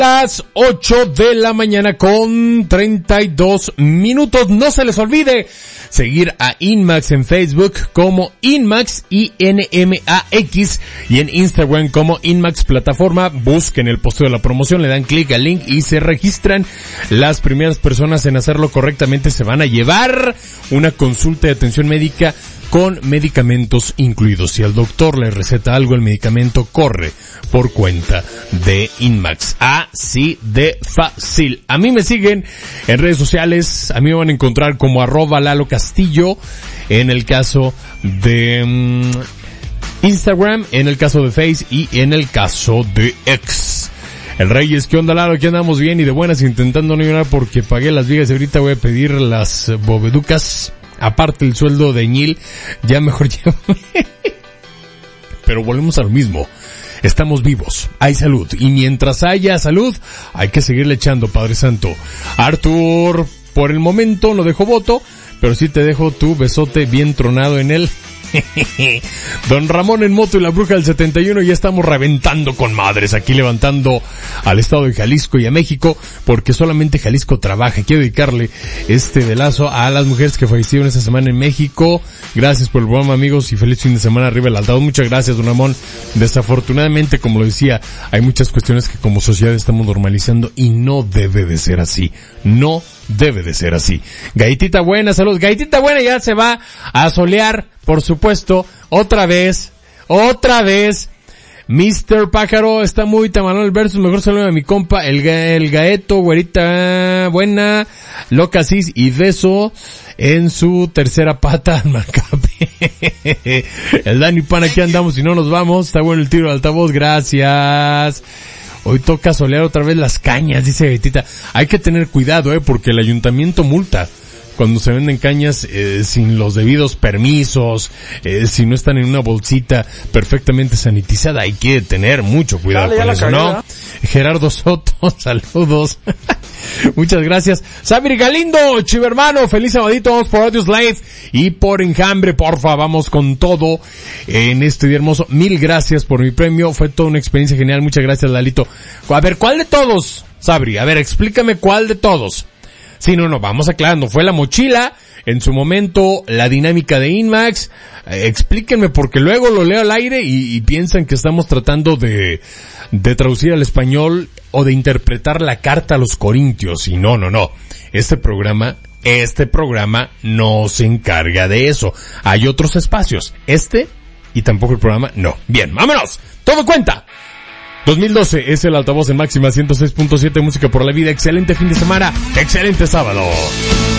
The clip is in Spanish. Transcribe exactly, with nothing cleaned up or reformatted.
Las ocho de la mañana con treinta y dos minutos. No se les olvide seguir a Inmax en Facebook como Inmax, I N M A X, y en Instagram como Inmax Plataforma. Busquen el posteo de la promoción, le dan clic al link y se registran. Las primeras personas en hacerlo correctamente se van a llevar una consulta de atención médica con medicamentos incluidos. Si el doctor le receta algo, el medicamento corre por cuenta de Inmax. Así de fácil. A mí me siguen en redes sociales. A mí me van a encontrar como arroba Lalo Castillo en el caso de um, Instagram, en el caso de Face y en el caso de X. El Reyes, ¿qué onda, Lalo? Aquí andamos bien y de buenas, intentando no llorar porque pagué las vigas y ahorita voy a pedir las boveducas. Aparte el sueldo de Ñil, ya mejor llévame. Pero volvemos a lo mismo. Estamos vivos, hay salud. Y mientras haya salud, hay que seguirle echando, Padre Santo. Artur, por el momento no dejo voto, pero sí te dejo tu besote bien tronado en él. Don Ramón en moto y la bruja del setenta y uno, ya estamos reventando con madres aquí, levantando al estado de Jalisco y a México, porque solamente Jalisco trabaja. Quiero dedicarle este velazo a las mujeres que fallecieron esta semana en México. Gracias por el programa, amigos, y feliz fin de semana arriba el altavoz. Muchas gracias, don Ramón. Desafortunadamente, como lo decía, hay muchas cuestiones que como sociedad estamos normalizando y no debe de ser así. No debe de ser así. Gaitita buena, salud. Gaitita buena ya se va a solear, por supuesto, otra vez, otra vez. mister Pájaro está muy tamalón el versus, mejor saludo a mi compa, el, el Gaeto, güerita buena, loca cis y beso en su tercera pata al Macape. El Dani Pan, aquí andamos y no nos vamos. Está bueno el tiro de altavoz, gracias. Hoy toca solear otra vez las cañas, dice Gaitita. Hay que tener cuidado, eh, porque el ayuntamiento multa cuando se venden cañas eh, sin los debidos permisos, eh, si no están en una bolsita perfectamente sanitizada. Hay que tener mucho cuidado. Dale, con eso, ¿no? Gerardo Soto, saludos. Muchas gracias. Sabri Galindo, chivermano, feliz sabadito, vamos por Audios Live y por Enjambre, porfa, vamos con todo en este día hermoso. Mil gracias por mi premio, fue toda una experiencia genial, muchas gracias, Lalito. A ver, ¿cuál de todos, Sabri? A ver, explícame cuál de todos. Sí, no, no, vamos aclarando. Fue la mochila, en su momento, la dinámica de Inmax. Eh, explíquenme, porque luego lo leo al aire y, y piensan que estamos tratando de, de traducir al español o de interpretar la carta a los corintios. Y no, no, no. Este programa, este programa no se encarga de eso. Hay otros espacios. Este, y tampoco el programa, no. Bien, vámonos. Todo cuenta. dos mil doce es el altavoz en máxima ciento seis punto siete, música por la vida. Excelente fin de semana, excelente sábado.